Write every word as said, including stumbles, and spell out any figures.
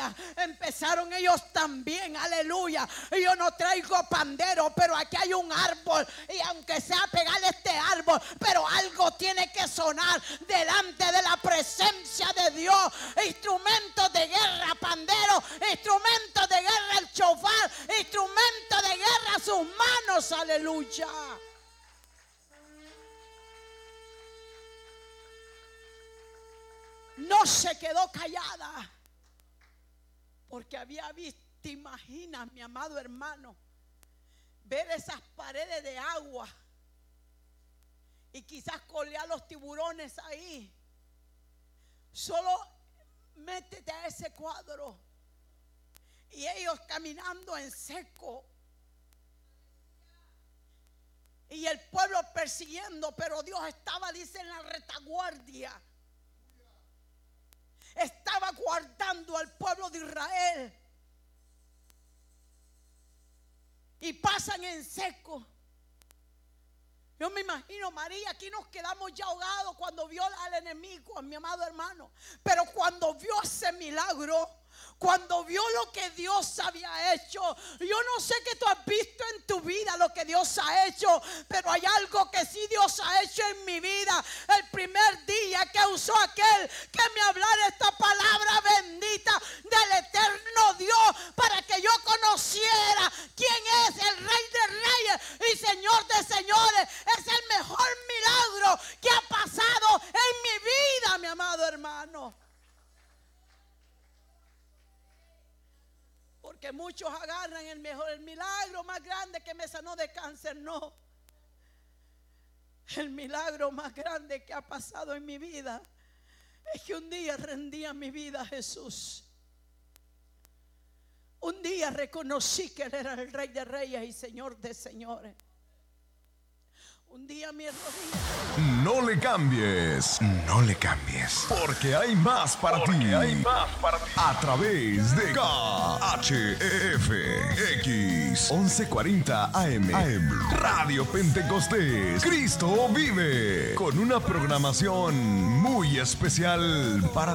aleluya, empezaron ellos también, aleluya. Y yo no traigo pandero, pero aquí hay un árbol, y aunque sea pegar este árbol, pero algo tiene que sonar delante de la presencia de Dios. Instrumentos de guerra, pandero, instrumentos de guerra, el chofar, instrumentos de guerra, sus manos, aleluya. No se quedó callada, porque había visto, te imaginas, mi amado hermano, ver esas paredes de agua y quizás colear los tiburones ahí. Solo métete a ese cuadro y ellos caminando en seco y el pueblo persiguiendo, pero Dios estaba, dice, en la retaguardia. Estaba guardando al pueblo de Israel. Y pasan en seco. Yo me imagino, María, aquí nos quedamos ya ahogados cuando vio al enemigo, a mi amado hermano. Pero cuando vio ese milagro, cuando vio lo que Dios había hecho, yo no sé qué tú has visto en tu vida, lo que Dios ha hecho, pero hay algo que sí Dios ha hecho en mi vida. El primer día que usó aquel que me hablara esta palabra bendita del eterno Dios, para que yo conociera quién es el Rey de Reyes y Señor de Señores. Es el mejor milagro que ha pasado en mi vida, mi amado hermano. Porque muchos agarran el mejor, el milagro más grande que me sanó de cáncer. No. El milagro más grande que ha pasado en mi vida es que un día rendía mi vida a Jesús. Un día reconocí que Él era el Rey de Reyes y Señor de Señores. Un día mi rodilla. No le cambies, no le cambies, porque hay más para porque ti. hay más para ti. A través de K H E F X once cuarenta A M, Radio Pentecostés, Cristo vive, con una programación muy especial para